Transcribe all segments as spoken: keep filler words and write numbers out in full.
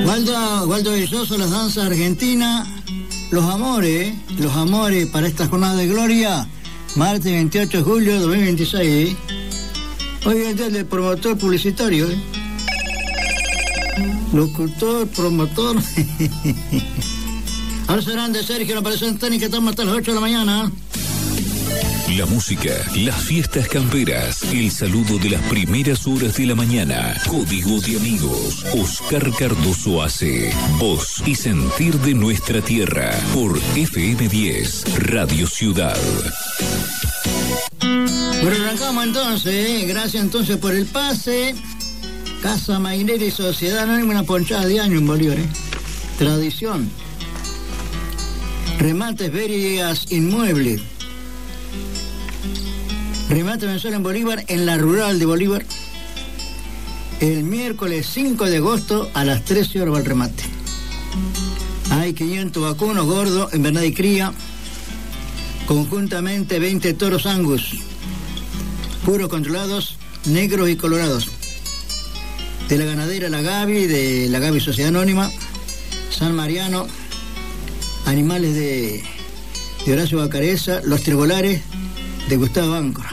Waldo, Waldo Belloso, las danzas argentinas, los amores, los amores para esta jornada de gloria, martes veintiocho de julio de dos mil veintiséis. Hoy es el día del promotor publicitario, ¿eh? Locutor, promotor. Ahora serán de Sergio, la presentación que estamos hasta las ocho de la mañana. La música, las fiestas camperas, el saludo de las primeras horas de la mañana. Código de amigos. Oscar Cardoso hace voz y sentir de nuestra tierra por F M diez, Radio Ciudad. Bueno, arrancamos entonces, ¿eh? Gracias entonces por el pase. Casa Mainera y Sociedad Anónima, una ponchada de año en Bolívar, ¿eh? Tradición. Remates Verigas Inmuebles. Remate mensual en Bolívar, en la rural de Bolívar. El miércoles cinco de agosto a las trece horas va el remate. Hay quinientos vacunos gordos en Bernal y Cría. Conjuntamente veinte toros Angus. Puros controlados, negros y colorados. De la ganadera La Gavi, de la Gavi Sociedad Anónima. San Mariano. Animales de, de Horacio Bacareza. Los Tribolares de Gustavo Áncora.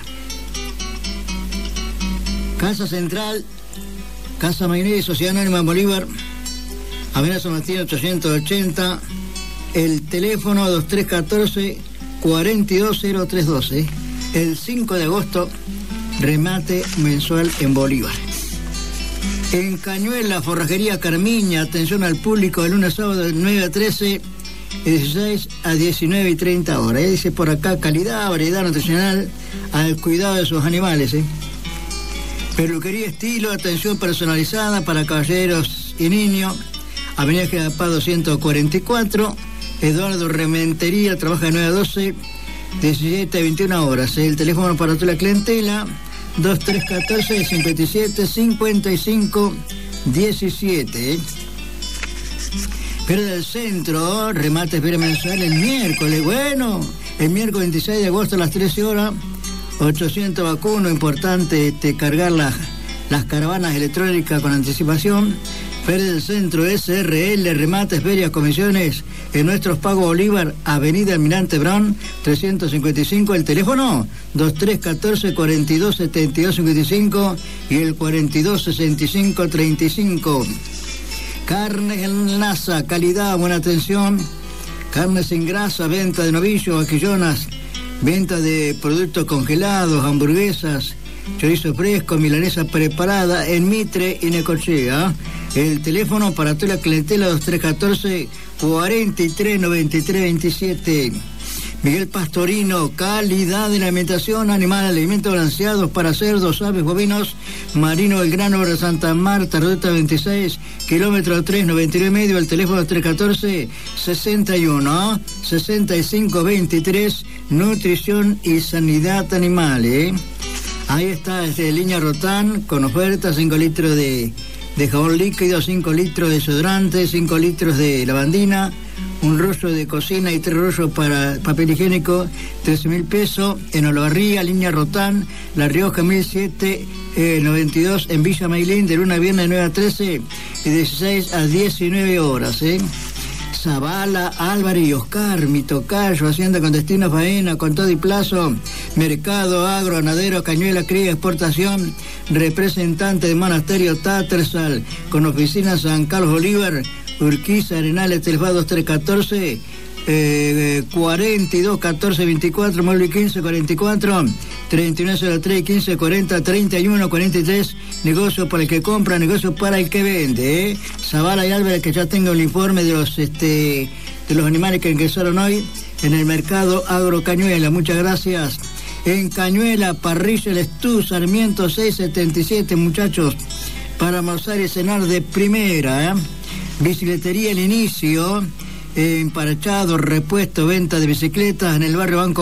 Casa Central, Casa Mainera y Sociedad Anónima en Bolívar, Avenida San Martín ochocientos ochenta, el teléfono dos tres uno cuatro, cuatro dos cero tres uno dos. El cinco de agosto, remate mensual en Bolívar. En Cañuela, Forrajería Carmiña, atención al público de lunes a sábado de nueve a trece, dieciséis a diecinueve y treinta horas. ¿eh? Dice por acá, calidad, variedad nutricional al cuidado de sus animales. ¿eh? Peluquería estilo, atención personalizada para caballeros y niños. Avenida General Paz doscientos cuarenta y cuatro. Eduardo Rementería, trabaja de nueve a doce, diecisiete a veintiuna horas. El teléfono para toda la clientela, dos tres uno cuatro, cincuenta y siete, cincuenta y cinco, diecisiete. ¿eh? Pero del centro, remate feria mensual el miércoles. Bueno, el miércoles veintiséis de agosto a las trece horas. ochocientos vacunos, importante este, cargar las, las caravanas electrónicas con anticipación. Feria del Centro, S R L, remates, ferias, comisiones en nuestros pagos Bolívar, Avenida Almirante Brown, trescientos cincuenta y cinco, el teléfono dos tres uno cuatro, cuarenta y dos, setenta y dos cincuenta y cinco y el cuarenta y dos, sesenta y cinco, treinta y cinco. Carnes en Laza, calidad, buena atención. Carnes sin grasa, venta de novillos, vaquillonas, venta de productos congelados, hamburguesas, chorizo fresco, milanesa preparada en Mitre y Necochea. El teléfono para toda la clientela dos tres uno cuatro, cuarenta y tres, noventa y tres, veintisiete. Miguel Pastorino, calidad de la alimentación animal, alimentos balanceados para cerdos, aves, bovinos, Marino Belgrano de Santa Marta, ruta veintiséis, kilómetro tres, noventa y nueve y medio, el teléfono tres uno cuatro, sesenta y uno, sesenta y cinco, veintitrés, nutrición y sanidad animal, ¿eh? Ahí está, desde línea Rotán, con oferta, cinco litros de, de jabón líquido, cinco litros de desodorante, cinco litros de lavandina, un rollo de cocina y tres rollos para papel higiénico, trece mil pesos, en Olavarría, línea Rotán, La Rioja mil siete, eh, noventa y dos, en Villa Mailín, de lunes a viernes de nueve a trece y dieciséis a diecinueve horas, ¿eh? Zavala, Álvarez y Oscar, mi tocayo, hacienda con destino faena, con todo y plazo, mercado, agro, ganadero, Cañuela, cría, exportación, representante de Monasterio Tattersall, con oficina San Carlos Bolívar, Urquiza, Arenales, teléfono dos tres uno cuatro, eh, cuarenta y dos, catorce, veinticuatro, móvil quince, cuarenta y cuatro, treinta y uno, cero tres, quince, cuarenta, treinta y uno, cuarenta y tres, negocio para el que compra, negocio para el que vende, ¿eh? Zavala y Álvarez, que ya tengo el informe de los, este, de los animales que ingresaron hoy en el mercado Agro Cañuela, muchas gracias. En Cañuela, Parrilla El Estú, Sarmiento seiscientos setenta y siete, muchachos, para almorzar y cenar de primera, ¿eh? Bicicletería El Inicio, eh, emparchado, repuesto, venta de bicicletas en el barrio Banco